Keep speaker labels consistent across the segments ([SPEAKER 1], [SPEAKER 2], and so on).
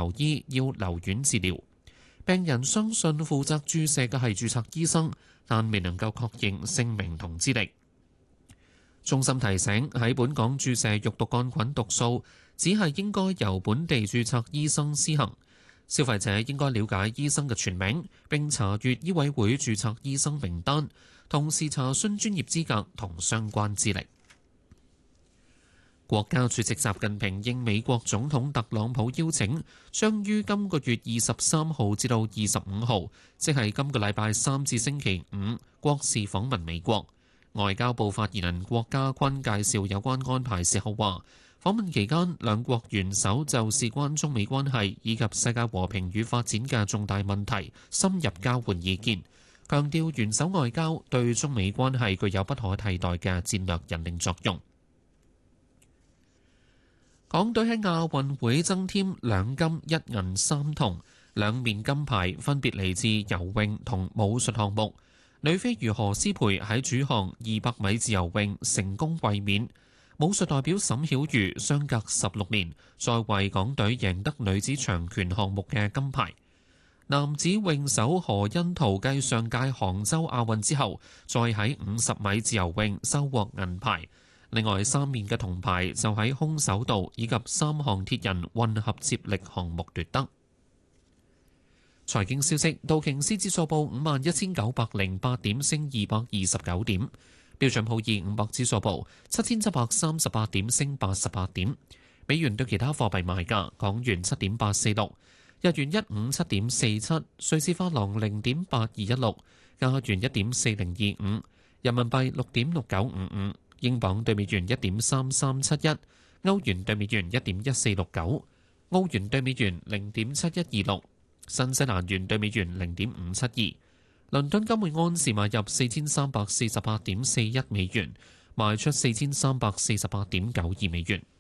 [SPEAKER 1] 求醫，要留院治療。病人相信負責注射嘅係註冊醫生，但未能夠確認姓名同資歷。中心提醒喺本港注射肉毒桿菌毒素，只係應該由本地註冊醫生施行。消費者應該了解醫生嘅全名，並查閱醫委會註冊醫生名單，同時查詢專業資格同相關資歷。國家主席習近平應美國總統特朗普邀請，將於今個月23號至到25號，即係今個禮拜3至星期5，國事訪問美國。外交部發言人郭家坤介紹有關安排時候話，訪問期間兩國元首就事關中美關係以及世界和平與發展嘅重大問題深入交換意見，強調元首外交對中美關係具有不可替代嘅戰略引領作用。港隊喺亞運會增添2金1銀3銅，2面金牌分別嚟自游泳同武術項目。女飛魚何詩蓓喺主項200米自由泳成功衛冕，武術代表沈曉瑜相隔16年再為港隊贏得女子長拳項目嘅金牌。男子泳手何甄陶繼上屆杭州亞運之後，再喺50米自由泳收穫銀牌。另外3面嘅銅牌就喺空手道以及3項鐵人混合接力項目奪得。財經消息，道瓊斯指數報51,908點，升229點；標準普爾500指數報7,738點，升88點。美元對其他貨幣賣價：港元7.846，日元157.47，瑞士法郎0.8216，加元1.4025，人民幣6.6955。英鎊對美元1.3371，歐元對美元1.1469，澳元對美元0.7126，新西蘭元對美元0.572。倫敦金每安士買入4348.41美元，賣出4348.92美元。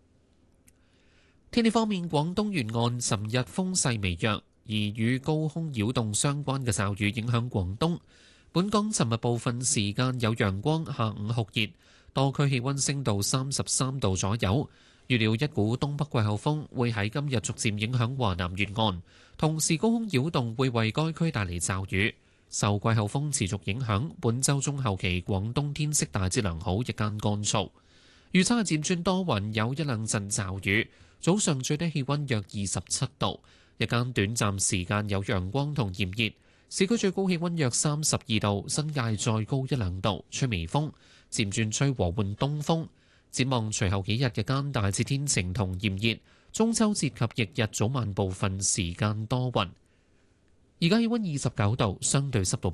[SPEAKER 1] 天氣方面，廣東沿岸尋日風勢微弱，而與高空擾動相關嘅驟雨影響廣東。本港尋日部分時間有陽光，下午酷熱，多區氣溫升到33度左右。預料一股東北季候風會喺今日逐漸影響華南沿岸，同時高空擾動會為該區帶嚟驟雨。受季候風持續影響，本週中後期廣東天色大致良好，日間乾燥。預測係漸轉多雲，有一兩陣驟雨。早上最低氣溫約27度，日間短暫時間有陽光同炎熱。市區最高氣溫約32度，新界再高一兩度，吹微風，漸轉吹和緩東風。展望隨後幾日日間大致天晴同炎熱，中秋節及翌日早晚部分時間多雲。而家氣溫29度，相對濕度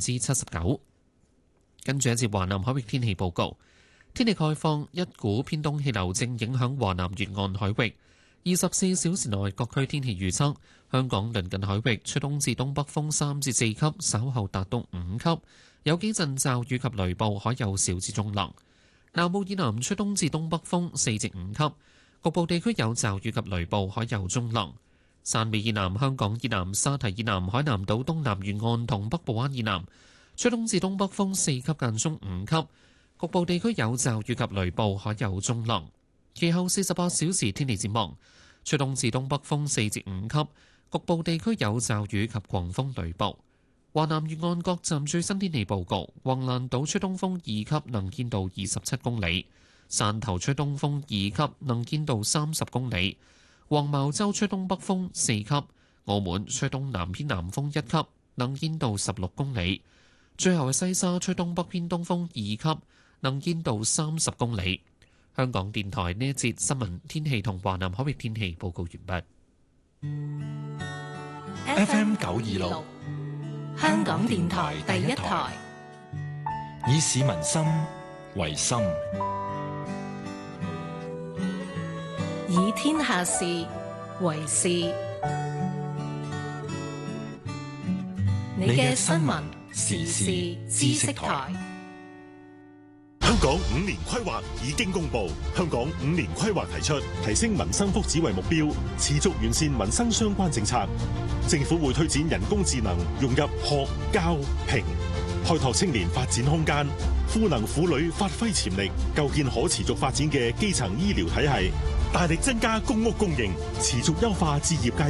[SPEAKER 1] 79%。跟住一節華南海域天氣報告，天氣概況，一股偏東氣流正影響華南沿岸海域。24小時內各區天氣預測：香港鄰近海域吹東至東北風3至4級，稍後達到5級，有幾陣驟雨及雷暴，海有小至中浪。南部以南吹東至東北風4至5級，局部地區有驟雨及雷暴，海有中浪。汕尾以南、香港以南、沙堤以南、海南島東南沿岸同北部灣以南吹東至東北風4級間中5級，局部地區有驟雨及雷暴，海有中浪。其後48小時天氣展望，吹東至東北風4至5級，局部地區有驟雨及狂風雷暴。華南沿岸各站最新天氣報告：橫瀾島吹東風2級，能見度27公里；汕頭吹東風2級，能見度30公里；黃茅洲吹東北風4級；澳門吹東南偏南風1級，能見度16公里；最後係西沙吹東北偏東風2級，能見度30公里。香港電台呢一節新聞天氣同華南海域天氣報告完畢。
[SPEAKER 2] FM 926，香港電台第一台，以市民心為心，
[SPEAKER 3] 以天下事為事。你嘅新聞時事知識台。
[SPEAKER 4] 香港5年規劃已經公布，香港5年規劃提出提升民生福祉為目標，持續完善民生相關政策。政府會推展人工智能融入學、教、評，開拓青年發展空間，賦能婦女發揮潛力，構建可持續發展嘅基層醫療體系，大力增加公屋供應，持續優化置業界